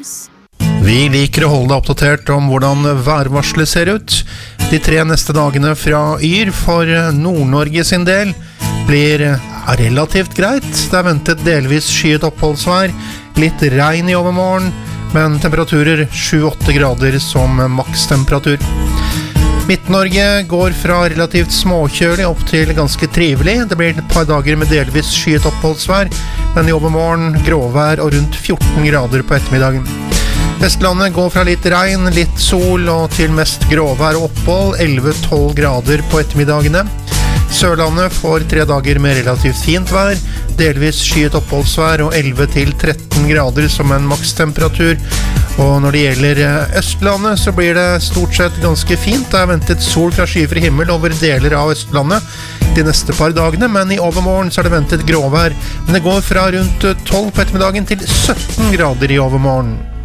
News. Vi liker å holde deg oppdatert om hvordan værvarselet ser ut. De 3 neste dagene fra Yr for Nord-Norge sin del blir relativt greit. Det ventet delvis skyet oppholdsvær, litt regn i overmorgen, men temperaturer 7-8 grader som makstemperatur. Midt-Norge går fra relativt småkjølig opp til ganske trivelig. Det blir et par dager med delvis skyet oppholdsvær, men i overmorgen gråvær og rundt 14 grader på ettermiddagen. Vestlandet går fra litt regn, litt sol og til mest gråvær og opphold, 11-12 grader på ettermiddagene. Sørlandet får 3 dager med relativt fint vær, delvis skyet oppholdsvær og 11-13 grader som en makstemperatur. Og når det gjelder Østlandet så blir det stort sett ganske fint. Det ventet sol fra skyfri himmel over deler av Østlandet de neste par dagene, men i overmorgen så det ventet gråvær. Men det går fra rundt 12 på ettermiddagen til 17 grader i overmorgen.